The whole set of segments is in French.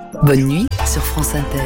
Bonne nuit sur France Inter.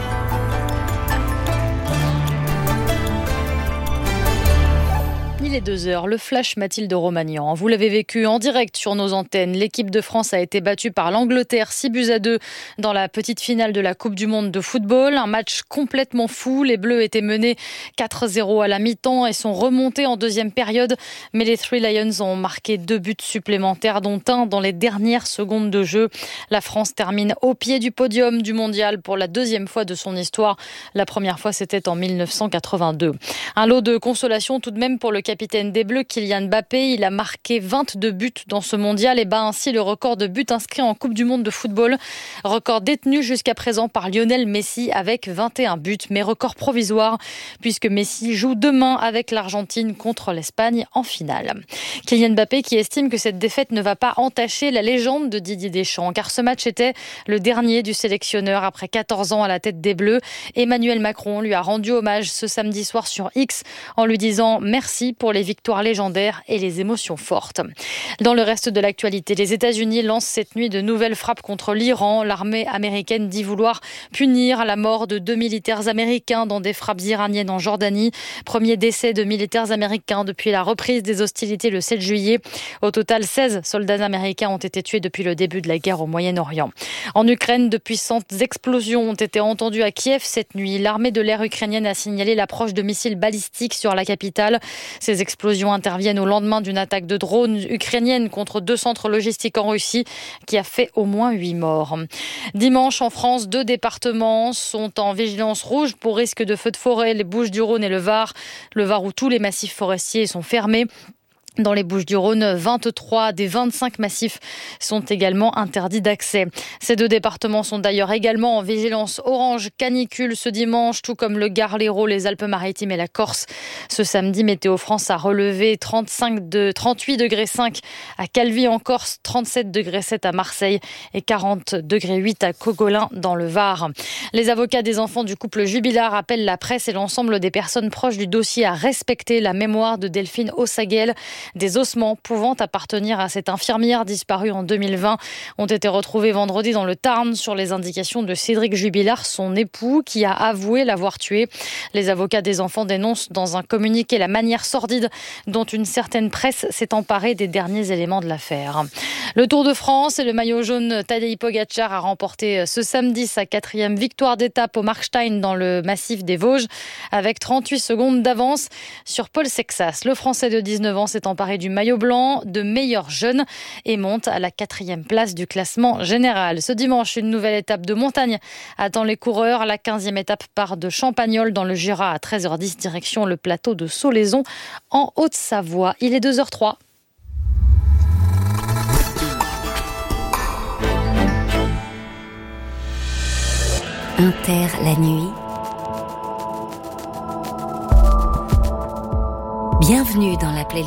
Il est 2h, le flash Mathilde Romagnan. Vous l'avez vécu en direct sur nos antennes. L'équipe de France a été battue par l'Angleterre 6-2 dans la petite finale de la Coupe du Monde de football. Un match complètement fou. Les Bleus étaient menés 4-0 à la mi-temps et sont remontés en deuxième période. Mais les Three Lions ont marqué 2 buts supplémentaires, dont un dans les dernières secondes de jeu. La France termine au pied du podium du mondial pour la deuxième fois de son histoire. La première fois, c'était en 1982. Un lot de consolation tout de même pour le capitaine des Bleus, Kylian Mbappé. Il a marqué 22 buts dans ce mondial et bat ainsi le record de buts inscrits en Coupe du Monde de football. Record détenu jusqu'à présent par Lionel Messi avec 21 buts, mais record provisoire puisque Messi joue demain avec l'Argentine contre l'Espagne en finale. Kylian Mbappé qui estime que cette défaite ne va pas entacher la légende de Didier Deschamps, car ce match était le dernier du sélectionneur après 14 ans à la tête des Bleus. Emmanuel Macron lui a rendu hommage ce samedi soir sur X en lui disant merci pour les victoires légendaires et les émotions fortes. Dans le reste de l'actualité, les États-Unis lancent cette nuit de nouvelles frappes contre l'Iran. L'armée américaine dit vouloir punir la mort de 2 militaires américains dans des frappes iraniennes en Jordanie. Premier décès de militaires américains depuis la reprise des hostilités le 7 juillet. Au total, 16 soldats américains ont été tués depuis le début de la guerre au Moyen-Orient. En Ukraine, de puissantes explosions ont été entendues à Kiev cette nuit. L'armée de l'air ukrainienne a signalé l'approche de missiles balistiques sur la capitale. Ces explosions interviennent au lendemain d'une attaque de drones ukrainienne contre 2 centres logistiques en Russie qui a fait au moins 8 morts. Dimanche, en France, 2 départements sont en vigilance rouge pour risque de feux de forêt, les Bouches-du-Rhône et le Var. Le Var où tous les massifs forestiers sont fermés. Dans les Bouches-du-Rhône, 23 des 25 massifs sont également interdits d'accès. Ces 2 départements sont d'ailleurs également en vigilance orange canicule ce dimanche, tout comme le Gard, l'Hérault, les Alpes-Maritimes et la Corse. Ce samedi, Météo France a relevé 38,5 degrés à Calvi en Corse, 37,7 degrés à Marseille et 40,8 degrés à Cogolin dans le Var. Les avocats des enfants du couple Jubilard appellent la presse et l'ensemble des personnes proches du dossier à respecter la mémoire de Delphine Ossaguel. Des ossements pouvant appartenir à cette infirmière disparue en 2020 ont été retrouvés vendredi dans le Tarn sur les indications de Cédric Jubilard, son époux, qui a avoué l'avoir tué. Les avocats des enfants dénoncent dans un communiqué la manière sordide dont une certaine presse s'est emparée des derniers éléments de l'affaire. Le Tour de France et le maillot jaune Tadej Pogačar a remporté ce samedi sa 4e victoire d'étape au Markstein dans le massif des Vosges avec 38 secondes d'avance sur Paul Sexas. Le Français de 19 ans s'est emparé du maillot blanc de meilleur jeune et monte à la 4e place du classement général. Ce dimanche, une nouvelle étape de montagne attend les coureurs. La 15e étape part de Champagnole dans le Jura à 13h10, direction le plateau de Solaizon en Haute-Savoie. Il est 2h03. Inter la nuit. Bienvenue dans la playlist